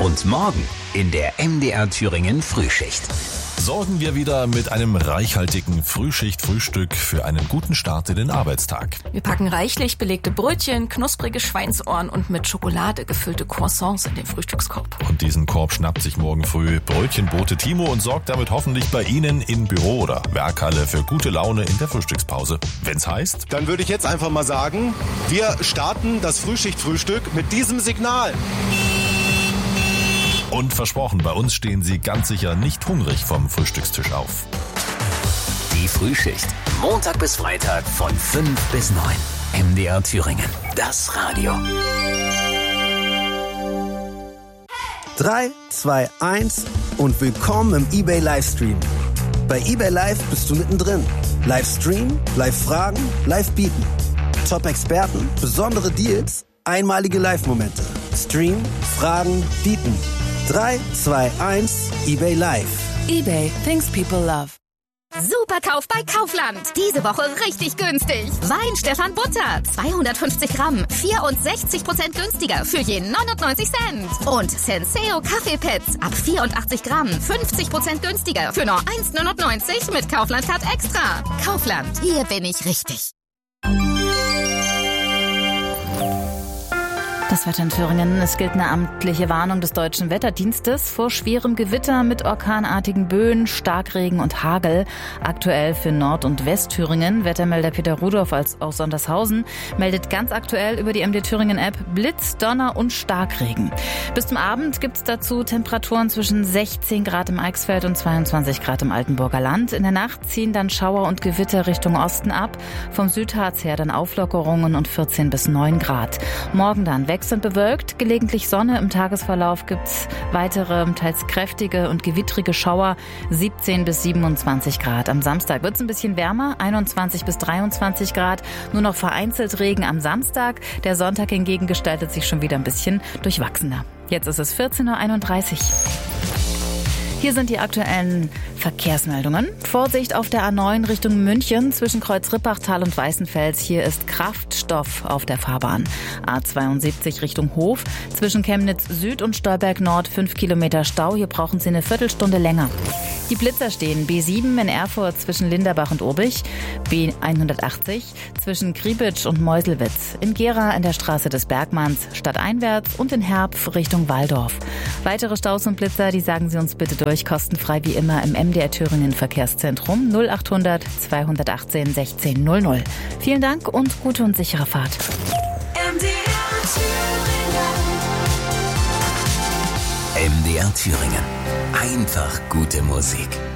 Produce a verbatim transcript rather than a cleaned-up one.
Und morgen in der M D R Thüringen Frühschicht. Sorgen wir wieder mit einem reichhaltigen Frühschicht-Frühstück für einen guten Start in den Arbeitstag. Wir packen reichlich belegte Brötchen, knusprige Schweinsohren und mit Schokolade gefüllte Croissants in den Frühstückskorb. Und diesen Korb schnappt sich morgen früh Brötchenbote Timo und sorgt damit hoffentlich bei Ihnen in Büro oder Werkhalle für gute Laune in der Frühstückspause. Wenn's heißt... Dann würde ich jetzt einfach mal sagen, wir starten das Frühschicht-Frühstück mit diesem Signal. Und versprochen, bei uns stehen Sie ganz sicher nicht hungrig vom Frühstückstisch auf. Die Frühschicht. Montag bis Freitag von fünf bis neun. M D R Thüringen. Das Radio. drei, zwei, eins und willkommen im eBay Livestream. Bei eBay Live bist du mittendrin. Livestream, Live-Fragen, Live-Bieten. Top-Experten, besondere Deals, einmalige Live-Momente. Stream, Fragen, Bieten. drei, zwei, eins, eBay Live. eBay, things people love. Superkauf bei Kaufland. Diese Woche richtig günstig. Wein Stefan Butter. zweihundertfünfzig Gramm. vierundsechzig Prozent günstiger für je neunundneunzig Cent. Und Senseo Kaffeepads. Ab vierundachtzig Gramm. fünfzig Prozent günstiger für nur eins neunundneunzig mit Kaufland Card Extra. Kaufland. Hier bin ich richtig. Das Wetter in Thüringen. Es gilt eine amtliche Warnung des Deutschen Wetterdienstes vor schwerem Gewitter mit orkanartigen Böen, Starkregen und Hagel. Aktuell für Nord- und Westthüringen. Wettermelder Peter Rudolph aus Sondershausen meldet ganz aktuell über die M D Thüringen-App Blitz, Donner und Starkregen. Bis zum Abend gibt es dazu Temperaturen zwischen sechzehn Grad im Eichsfeld und zweiundzwanzig Grad im Altenburger Land. In der Nacht ziehen dann Schauer und Gewitter Richtung Osten ab. Vom Südharz her dann Auflockerungen und vierzehn bis neun Grad. Morgen dann wechselnd bewölkt, gelegentlich Sonne. Im Tagesverlauf gibt's weitere, teils kräftige und gewittrige Schauer, siebzehn bis siebenundzwanzig Grad. Am Samstag wird's ein bisschen wärmer, einundzwanzig bis dreiundzwanzig Grad. Nur noch vereinzelt Regen am Samstag. Der Sonntag hingegen gestaltet sich schon wieder ein bisschen durchwachsener. Jetzt ist es vierzehn Uhr einunddreißig. Hier sind die aktuellen Verkehrsmeldungen. Vorsicht auf der A neun Richtung München zwischen Kreuz-Rippachtal und Weißenfels. Hier ist Kraftstoff auf der Fahrbahn. A zweiundsiebzig Richtung Hof zwischen Chemnitz Süd und Stolberg Nord fünf Kilometer Stau. Hier brauchen Sie eine Viertelstunde länger. Die Blitzer stehen B sieben in Erfurt zwischen Linderbach und Urbich, B hundertachtzig zwischen Kriebitsch und Meuselwitz, in Gera in der Straße des Bergmanns stadteinwärts und in Herpf Richtung Walldorf. Weitere Staus und Blitzer, die sagen Sie uns bitte durch, kostenfrei wie immer im M D R Thüringen Verkehrszentrum null achthundert zweihundertachtzehn sechzehn null null. Vielen Dank und gute und sichere Fahrt. M D R Thüringen. M D R Thüringen. Einfach gute Musik.